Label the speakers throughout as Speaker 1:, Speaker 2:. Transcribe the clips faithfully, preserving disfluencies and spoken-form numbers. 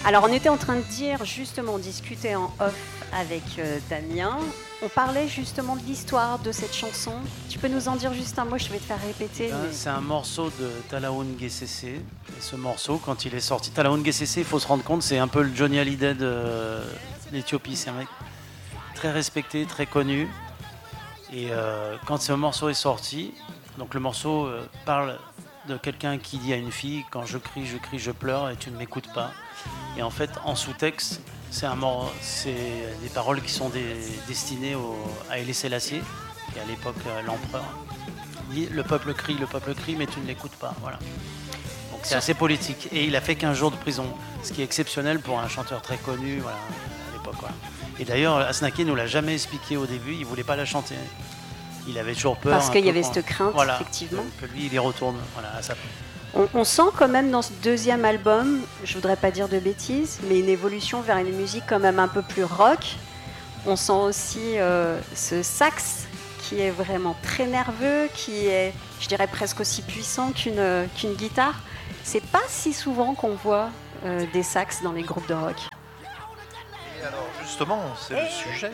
Speaker 1: Alors, on était en train de dire, justement, on discutait en off avec euh, Damien. On parlait justement de l'histoire de cette chanson. Tu peux nous en dire juste un mot, je vais te faire répéter.
Speaker 2: Ben,
Speaker 1: Mais...
Speaker 2: C'est un morceau de Talaoun Guessessé. Et ce morceau, quand il est sorti, Talaoun Guessessé, il faut se rendre compte, c'est un peu le Johnny Hallyday de l'Éthiopie. C'est un mec très respecté, très connu. Et euh, quand ce morceau est sorti, donc le morceau euh, parle de quelqu'un qui dit à une fille « Quand je crie, je crie, je pleure et tu ne m'écoutes pas ». Et en fait, en sous-texte, c'est, un mor- c'est des paroles qui sont des, destinées au, à Haïlé Sélassié, qui est à l'époque euh, l'empereur. Il dit « Le peuple crie, le peuple crie, mais tu ne l'écoutes pas ». Voilà. Donc c'est assez politique. Et il a fait quinze jours de prison, ce qui est exceptionnel pour un chanteur très connu voilà, à l'époque. Voilà. Et d'ailleurs, Asnaki ne nous l'a jamais expliqué au début, il ne voulait pas la chanter. Il avait toujours peur.
Speaker 1: Parce qu'il y avait
Speaker 2: quand...
Speaker 1: cette crainte,
Speaker 2: voilà,
Speaker 1: effectivement.
Speaker 2: Que, que lui, il y retourne voilà, à sa
Speaker 1: On, on sent quand même dans ce deuxième album, je voudrais pas dire de bêtises, mais une évolution vers une musique quand même un peu plus rock. On sent aussi euh, ce sax qui est vraiment très nerveux, qui est, je dirais, presque aussi puissant qu'une, qu'une guitare. C'est pas si souvent qu'on voit euh, des sax dans les groupes de rock.
Speaker 3: Et alors justement, c'est le sujet.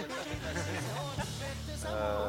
Speaker 3: Euh...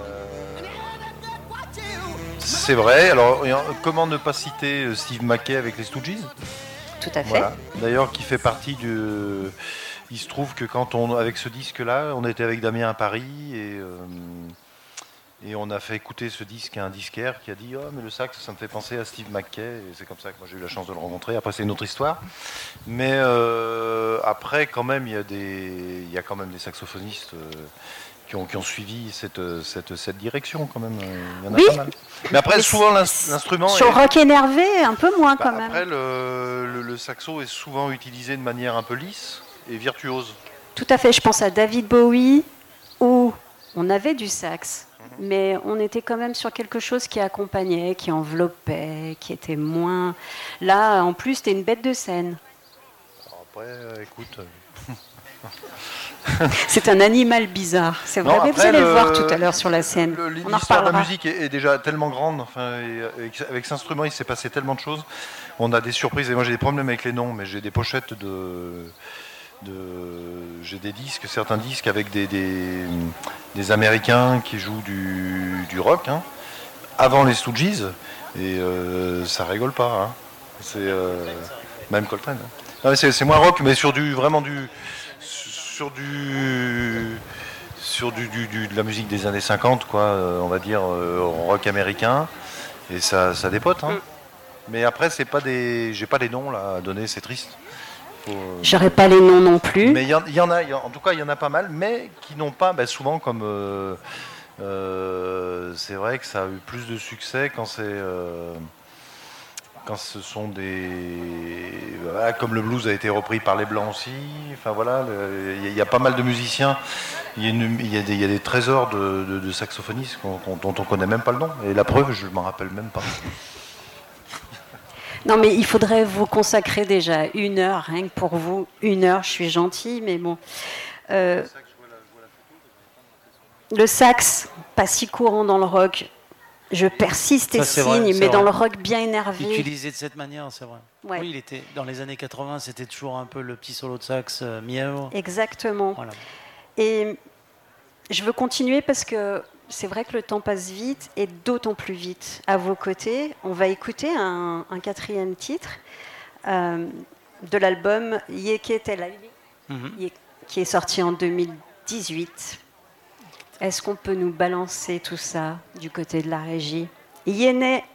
Speaker 3: C'est vrai. Alors, comment ne pas citer Steve Mackey avec les Stooges ?
Speaker 1: Tout à fait.
Speaker 3: Voilà. D'ailleurs, qui fait partie du. Il se trouve que quand on, avec ce disque-là, on était avec Damien à Paris et euh, et on a fait écouter ce disque à un disquaire qui a dit oh mais le sax ça me fait penser à Steve Mackey et c'est comme ça que moi j'ai eu la chance de le rencontrer. Après c'est une autre histoire. Mais euh, après quand même il y a des il y a quand même des saxophonistes. Euh, Qui ont, qui ont suivi cette, cette, cette direction quand même, il y en a
Speaker 1: oui.
Speaker 3: pas mal. Mais après, mais souvent l'instrument.
Speaker 1: Sur
Speaker 3: est...
Speaker 1: rock énervé, un peu moins
Speaker 3: bah,
Speaker 1: quand même.
Speaker 3: Après, le, le, le saxo est souvent utilisé de manière un peu lisse et virtuose.
Speaker 1: Tout à fait, je pense à David Bowie, où on avait du sax, mm-hmm. mais on était quand même sur quelque chose qui accompagnait, qui enveloppait, qui était moins. Là, en plus, t'es une bête de scène.
Speaker 3: Alors après, euh, écoute.
Speaker 1: C'est un animal bizarre, c'est vrai, non, mais vous allez le, le voir tout à l'heure sur la scène.
Speaker 3: Le, l'histoire de la musique est, est déjà tellement grande, enfin, et avec, avec cet instrument il s'est passé tellement de choses, on a des surprises, et moi j'ai des problèmes avec les noms, mais j'ai des pochettes de... de j'ai des disques, certains disques avec des, des, des Américains qui jouent du, du rock, hein, avant les Stooges, et euh, ça rigole pas, hein. C'est euh, même Coltrane. Hein. Non, c'est, c'est moins rock, mais sur du, vraiment du... sur du sur du, du, du, de la musique des années cinquante quoi, euh, on va dire euh, rock américain et ça, ça dépote hein. Mm. Mais après c'est pas des j'ai pas les noms là à donner, c'est triste. Faut, euh...
Speaker 1: J'aurais pas les noms non plus.
Speaker 3: Mais il y, y en a y en, en tout cas il y en a pas mal mais qui n'ont pas bah, souvent comme euh, euh, c'est vrai que ça a eu plus de succès quand c'est euh, quand ce sont des... Voilà, comme le blues a été repris par les Blancs aussi, enfin voilà, il y, y a pas mal de musiciens, il y, y, y, y a des trésors de, de, de saxophonistes qu'on, dont on ne connaît même pas le nom, et la preuve, je ne m'en rappelle même pas.
Speaker 1: Non mais il faudrait vous consacrer déjà une heure, rien que pour vous, une heure, je suis gentille, mais bon... Euh, le sax, pas si courant dans le rock... Je persiste et ça, signe, vrai, mais dans vrai. Le rock bien énervé.
Speaker 2: Utilisé de cette manière, c'est vrai. Ouais. Oui, il était dans les années quatre-vingts, c'était toujours un peu le petit solo de sax euh, mièvre.
Speaker 1: Exactement. Voilà. Et je veux continuer parce que c'est vrai que le temps passe vite et d'autant plus vite. À vos côtés, on va écouter un, un quatrième titre euh, de l'album Yeke Tel mm-hmm. qui est sorti en deux mille dix-huit. Est-ce qu'on peut nous balancer tout ça du côté de la régie ? Yene